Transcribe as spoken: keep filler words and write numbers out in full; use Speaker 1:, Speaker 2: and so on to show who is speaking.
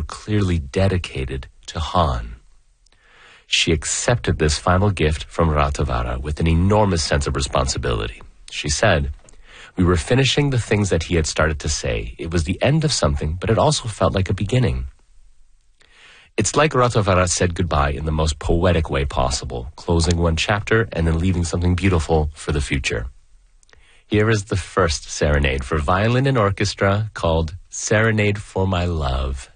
Speaker 1: clearly dedicated to Han. She accepted this final gift from Rathavara with an enormous sense of responsibility. She said, "We were finishing the things that he had started to say. It was the end of something, but it also felt like a beginning." It's like Rathavara said goodbye in the most poetic way possible, closing one chapter and then leaving something beautiful for the future. Here is the first serenade for violin and orchestra called Serenade for My Love.